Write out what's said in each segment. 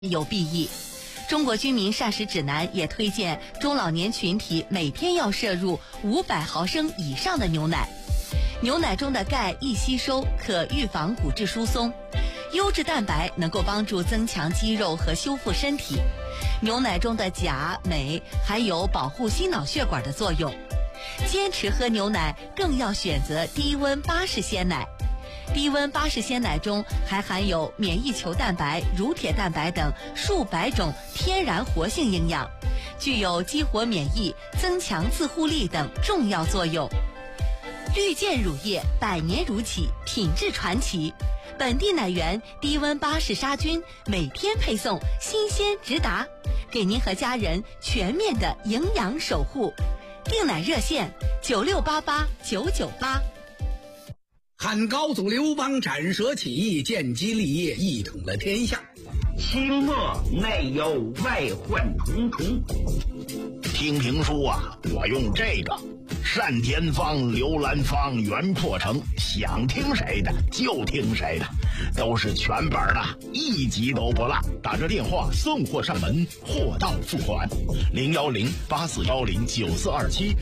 有裨益。中国居民膳食指南也推荐中老年群体每天要摄入500毫升以上的牛奶。牛奶中的钙易吸收，可预防骨质疏松；优质蛋白能够帮助增强肌肉和修复身体。牛奶中的钾、镁还有保护心脑血管的作用。坚持喝牛奶更要选择低温巴氏鲜奶。低温巴氏鲜奶中还含有免疫球蛋白、乳铁蛋白等数百种天然活性营养，具有激活免疫、增强自护力等重要作用。绿箭乳业100年乳企，品质传奇，本地奶源低温巴氏杀菌，每天配送，新鲜直达，给您和家人全面的营养守护。订奶热线96889988。 汉高祖刘邦斩蛇起义，建基立业，一统了天下。 清末内忧外患重重。 听评书啊，我用这个单田芳、刘兰芳、袁破城，想听谁的就听谁的，都是全本的，一集都不落。打着电话送货上门，货到付款。010-8410-9427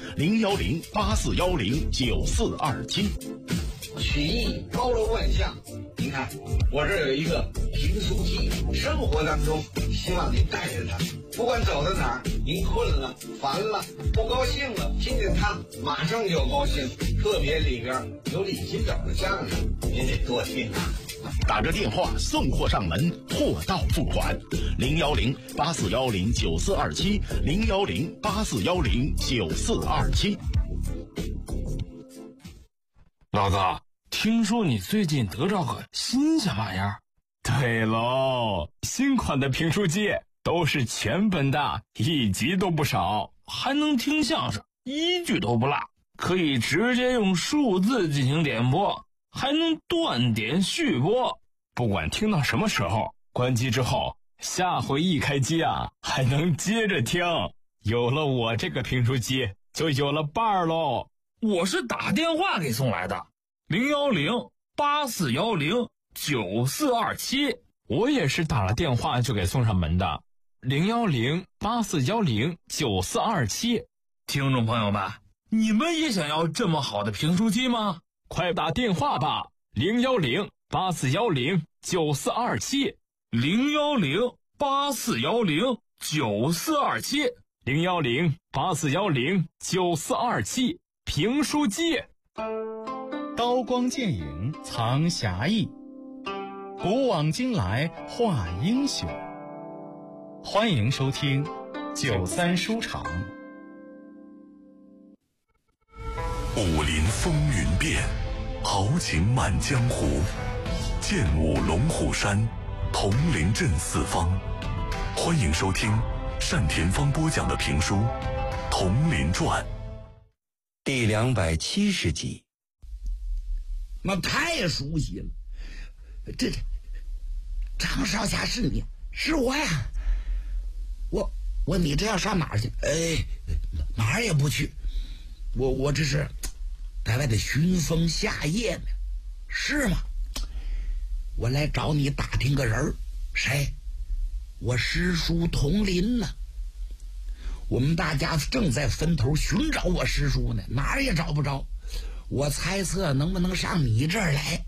010-8410-9427。 曲艺包罗万象，你看我这有一个评书记，生活当中希望你带着它，不管走到哪儿，您困了、烦了、不高兴了，听见它马上就高兴。特别里边有李金斗的相声，您得多听啊。 打着电话送货上门，货到付款。010-8410-9427 010-8410-9427。 老子听说你最近得着个新鲜玩意儿。 对喽，新款的评书机都是全本的，一集都不少， 还能听相声，一句都不落，可以直接用数字进行点播，还能断点续播。 不管听到什么时候，关机之后，下回一开机啊，还能接着听。有了我这个评书机，就有了伴儿喽。 我是打电话给送来的，010-8410-9427。 我也是打了电话就给送上门的，010-8410-9427。 听众朋友们，你们也想要这么好的评书机吗？ 快打电话吧，010-8410-9427 010-8410-9427 010-8410-9427。评书机， 刀光剑影藏侠义，古往今来话英雄。欢迎收听93书场。 武林风云变，豪情满江湖，剑舞龙虎山，铜陵镇四方。欢迎收听单田芳播讲的评书《铜陵传》 第270集。 那太熟悉了，这张少侠是你？是我呀。我你这要上哪儿去？哪儿也不去，我这是在外头寻风下夜呢。是吗？我来找你打听个人。谁？我师叔佟林呢。我们大家正在分头寻找我师叔呢，哪儿也找不着。我猜测能不能上你这儿来？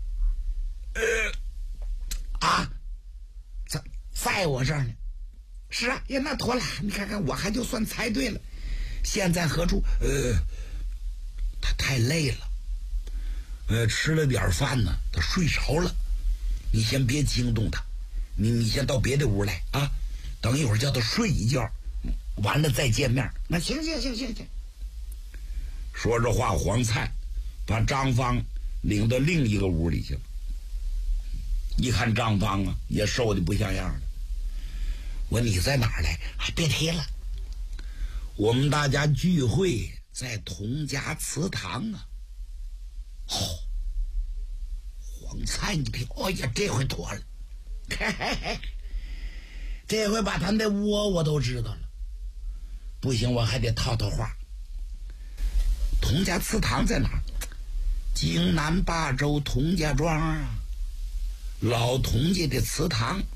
在我这儿呢。是啊，呀，那妥了，你看看我还就算猜对了。现在何处？他太累了，吃了点饭呢，他睡着了。你先别惊动他，你先到别的屋来啊，等一会儿叫他睡一觉，完了再见面。那行。说着话，黄灿把张芳领到另一个屋里去了。一看张芳啊，也瘦的不像样了。我你在哪儿来？别提了，我们大家聚会在佟家祠堂啊。黄灿一听，哎呀，这回妥了，这回把他那窝我都知道了。不行，我还得套话。佟家祠堂在哪儿？京南霸州佟家庄啊，老佟家的祠堂。